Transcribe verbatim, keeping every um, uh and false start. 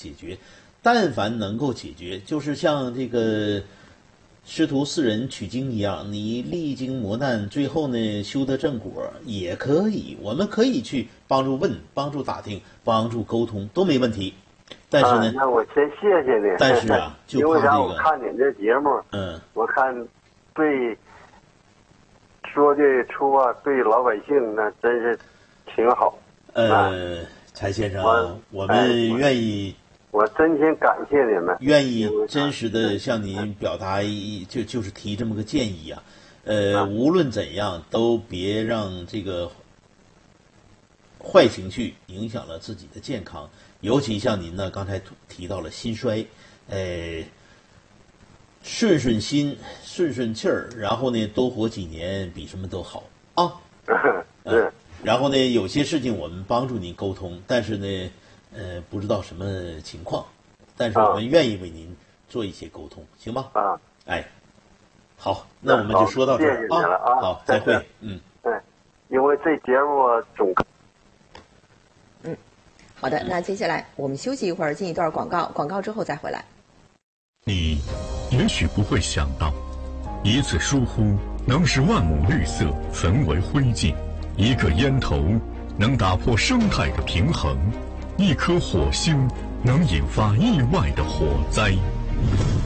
解决。但凡能够解决，就是像这个师徒四人取经一样，你历经磨难，最后呢修得正果也可以。我们可以去帮助问、帮助打听、帮助沟通，都没问题。但是呢， 啊、那我先谢谢你。 但是啊，就怕这个。 因为啥？我看你这节目， 嗯， 我看对说的出啊，对老百姓那真是挺好。 呃，柴先生，我, 我们愿意。 我真心感谢你们， 愿意真实的向您表达一就就是提这么个建议啊，呃，无论怎样都别让这个坏情绪影响了自己的健康，尤其像您呢，刚才提到了心衰，呃，顺顺心，顺顺气儿，然后呢，多活几年比什么都好啊。 是、呃。 然后呢，有些事情我们帮助您沟通，但是呢。呃，不知道什么情况，但是我们愿意为您做一些沟通，啊、行吗？ 啊， 哎，好，那我们就说到这儿谢谢你了啊， 好，再会，嗯， 对，因为这节目总， 嗯，好的，那接下来我们休息一会儿，进一段广告，广告之后再回来。 你也许不会想到，一次疏忽能使万亩绿色焚为灰烬，一个烟头能打破生态的平衡。一颗火星能引发意外的火灾。